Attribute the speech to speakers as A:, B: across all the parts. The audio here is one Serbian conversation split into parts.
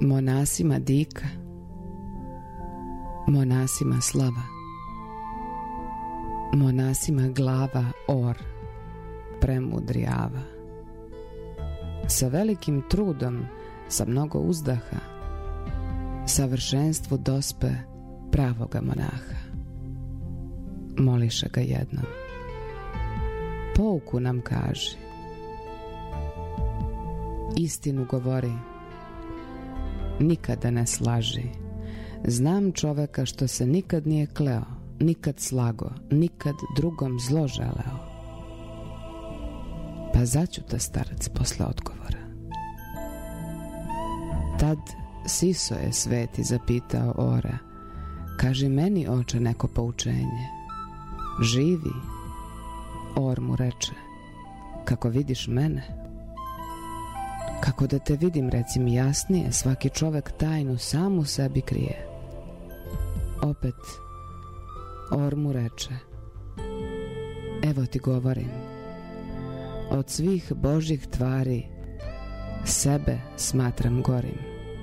A: Monasima dika, monasima slava, monasima glava or, premudri Ava. Sa velikim trudom, sa mnogo uzdaha, savršenstvu dospe pravoga monaha. Moliše ga jednom. Pouku nam kaži, istinu govori, nikada ne slaži. Znam čoveka što se nikad nije kleo, nikad slago, nikad drugom zlo želeo. Pa začuta starac posle odgovora. Tad Siso je sveti zapitao ora, kaži meni, oče, neko poučenje. Živi, or mu reče, kako vidiš mene? Kako da te vidim, reci mi jasnije, svaki čovek tajnu sam u sebi krije. Opet, or mu reče, evo ti govorim, od svih Božjih tvari sebe smatram gorim.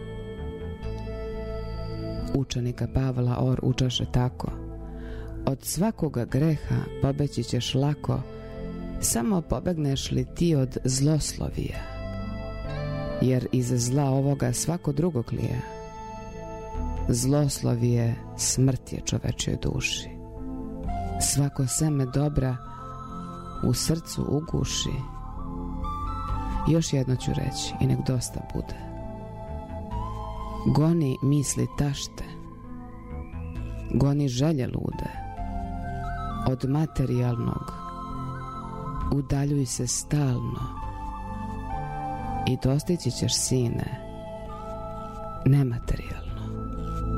A: Učenika Pavla or učaše tako, od svakoga greha pobeći ćeš lako, samo pobegneš li ti od zloslovija, jer iz zla ovoga svako drugo klije. Zloslovije smrt je čovečoj duši, svako seme dobra u srcu uguši. Još jedno ću reći i nek dosta bude. Goni misli tašte, goni želje lude, od materijalnog udaljuj se stalno i dostići ćeš, sine, nematerijalno.